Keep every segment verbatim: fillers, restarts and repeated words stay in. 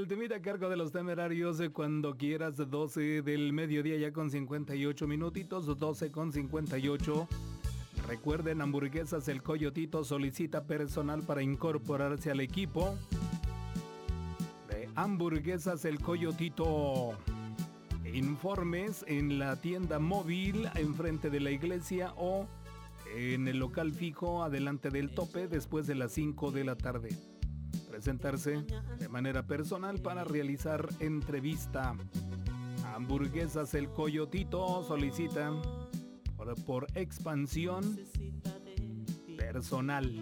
temita a cargo de Los Temerarios, eh, cuando quieras, doce del mediodía ya con cincuenta y ocho minutitos, doce con cincuenta y ocho. Recuerden, Hamburguesas El Coyotito solicita personal para incorporarse al equipo de Hamburguesas El Coyotito. Informes en la tienda móvil enfrente de la iglesia o en el local fijo adelante del tope después de las cinco de la tarde. Presentarse de manera personal para realizar entrevista. Hamburguesas El Coyotito solicita por, por expansión personal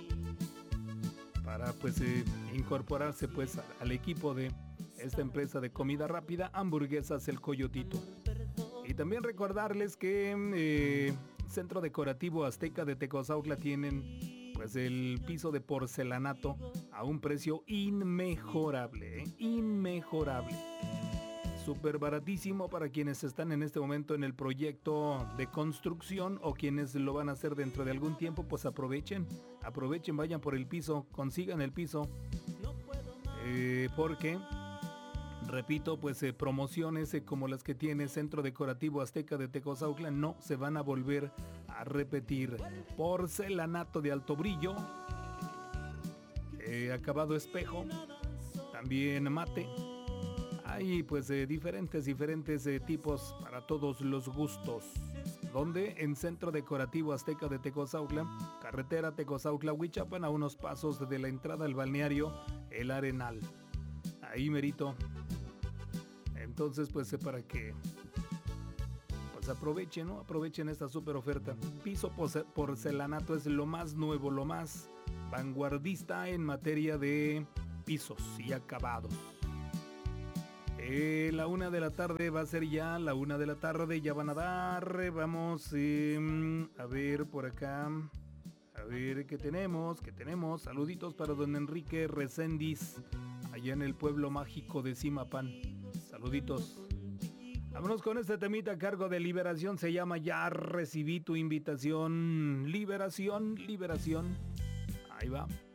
para pues eh, incorporarse pues al equipo de esta empresa de comida rápida, Hamburguesas El Coyotito. Y también recordarles que eh, Centro Decorativo Azteca de Tecozautla tienen pues el piso de porcelanato a un precio inmejorable, ¿eh? Inmejorable. Súper baratísimo para quienes están en este momento en el proyecto de construcción o quienes lo van a hacer dentro de algún tiempo, pues aprovechen, aprovechen, vayan por el piso, consigan el piso, eh, porque... Repito, pues eh, promociones eh, como las que tiene Centro Decorativo Azteca de Tecozautla no se van a volver a repetir. Porcelanato de alto brillo, eh, acabado espejo, también mate. Hay pues eh, diferentes, diferentes eh, tipos para todos los gustos. Donde en Centro Decorativo Azteca de Tecozautla, carretera Tecozautla-Huichapan, a unos pasos de la entrada al balneario El Arenal. Ahí merito. Entonces, pues para que pues aprovechen, ¿no? Aprovechen esta super oferta. Piso porcelanato es lo más nuevo, lo más vanguardista en materia de pisos y acabados. Eh, la una de la tarde va a ser ya, la una de la tarde ya van a dar. Vamos eh, a ver por acá. A ver qué tenemos, qué tenemos. Saluditos para don Enrique Reséndiz, allá en el pueblo mágico de Zimapán. Saluditos. Vámonos con este temita a cargo de Liberación. Se llama Ya recibí tu invitación. Liberación, liberación. Ahí va.